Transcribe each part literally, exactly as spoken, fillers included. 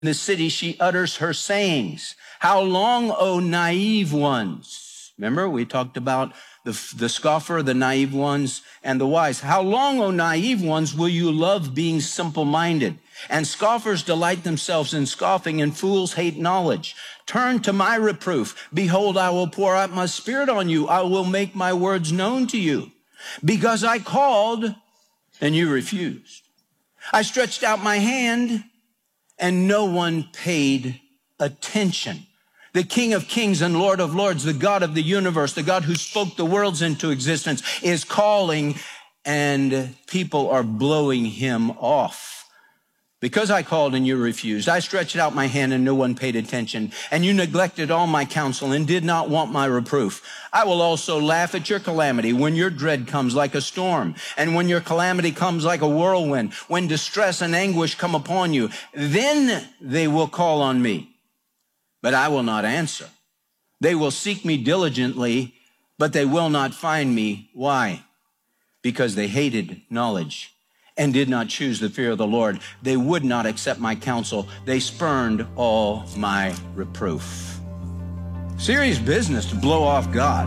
the city she utters her sayings. How long, O naive ones? Remember, we talked about the, the scoffer, the naive ones, and the wise. How long, O naive ones, will you love being simple-minded? And scoffers delight themselves in scoffing, and fools hate knowledge. Turn to my reproof. Behold, I will pour out my spirit on you. I will make my words known to you. Because I called, and you refused. I stretched out my hand, and no one paid attention. The King of Kings and Lord of Lords, the God of the universe, the God who spoke the worlds into existence, is calling, and people are blowing him off. Because I called and you refused, I stretched out my hand and no one paid attention, and you neglected all my counsel and did not want my reproof. I will also laugh at your calamity when your dread comes like a storm, and when your calamity comes like a whirlwind, when distress and anguish come upon you. Then they will call on me, but I will not answer. They will seek me diligently, but they will not find me. Why? Because they hated knowledge and did not choose the fear of the Lord. They would not accept my counsel. They spurned all my reproof. Serious business to blow off God.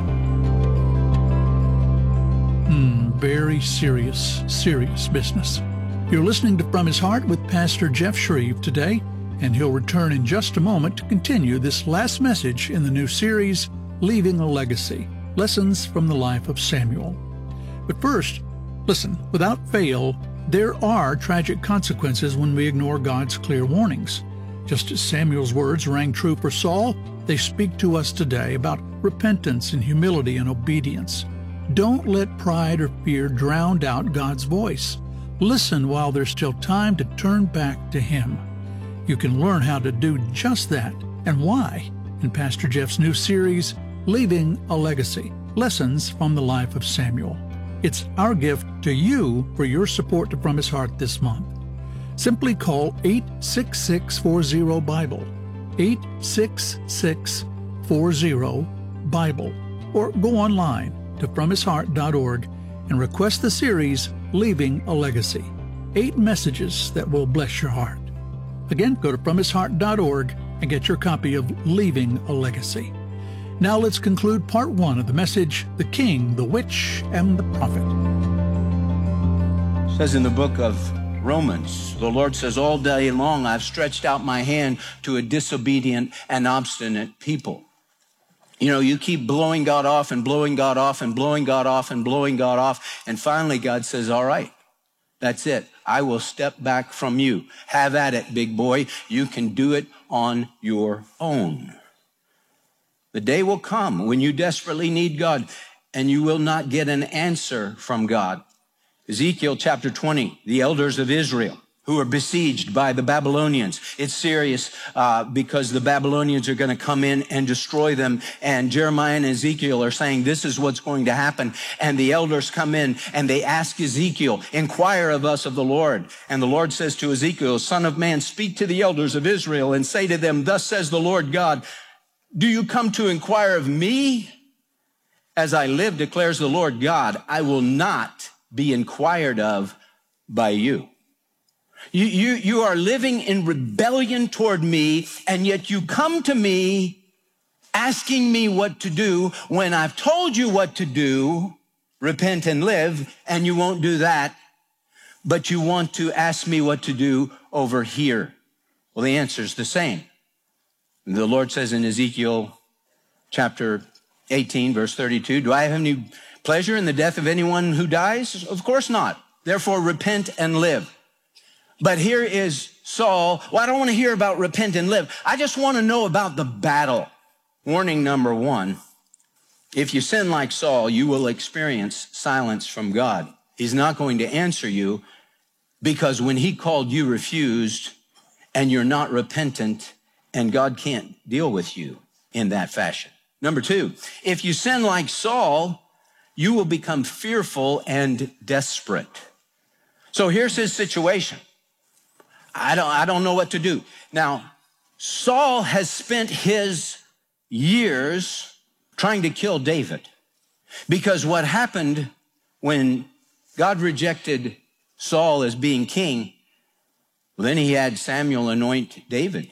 Hmm, very serious, serious business. You're listening to From His Heart with Pastor Jeff Shreve today, and he'll return in just a moment to continue this last message in the new series, Leaving a Legacy, Lessons from the Life of Samuel. But first, listen, without fail, there are tragic consequences when we ignore God's clear warnings. Just as Samuel's words rang true for Saul, they speak to us today about repentance and humility and obedience. Don't let pride or fear drown out God's voice. Listen while there's still time to turn back to Him. You can learn how to do just that and why in Pastor Jeff's new series, Leaving a Legacy, Lessons from the Life of Samuel. It's our gift to you for your support to From His Heart this month. Simply call eight six six, four zero, BIBLE, eight six six, four zero, BIBLE, or go online to from his heart dot org and request the series, Leaving a Legacy, eight messages that will bless your heart. Again, go to from his heart dot org and get your copy of Leaving a Legacy. Now let's conclude part one of the message, The King, the Witch, and the Prophet. It says in the book of Romans, the Lord says, all day long I've stretched out my hand to a disobedient and obstinate people. You know, you keep blowing God off and blowing God off and blowing God off and blowing God off, and finally God says, all right, that's it. I will step back from you. Have at it, big boy. You can do it on your own. The day will come when you desperately need God and you will not get an answer from God. Ezekiel chapter twenty, the elders of Israel who are besieged by the Babylonians. It's serious uh, because the Babylonians are going to come in and destroy them. And Jeremiah and Ezekiel are saying, this is what's going to happen. And the elders come in and they ask Ezekiel, inquire of us of the Lord. And the Lord says to Ezekiel, Son of man, speak to the elders of Israel and say to them, thus says the Lord God, do you come to inquire of me? As I live, declares the Lord God, I will not be inquired of by you. You, you, you are living in rebellion toward me, and yet you come to me asking me what to do when I've told you what to do, repent and live, and you won't do that, but you want to ask me what to do over here. Well, the answer is the same. The Lord says in Ezekiel chapter eighteen, verse thirty-two, do I have any pleasure in the death of anyone who dies? Of course not. Therefore, repent and live. But here is Saul. Well, I don't want to hear about repent and live. I just want to know about the battle. Warning number one, if you sin like Saul, you will experience silence from God. He's not going to answer you because when he called, you refused, and you're not repentant, and God can't deal with you in that fashion. Number two, if you sin like Saul, you will become fearful and desperate. So here's his situation. I don't, I don't know what to do. Now, Saul has spent his years trying to kill David because what happened when God rejected Saul as being king, Well, then he had Samuel anoint David.